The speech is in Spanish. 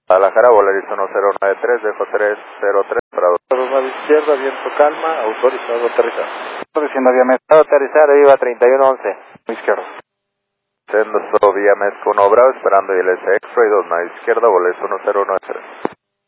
Guadalajara, Volaris 1093, dejo 303 para 2 9 izquierda, viento calma, autorizado aterrizar. Diciendo Viamesco, aterrizar, arriba 3111, Izquierda. Sendo Vía Mezco 1 Bravo, esperando ILS X-Ray 2 9 izquierda, Volaris 1093.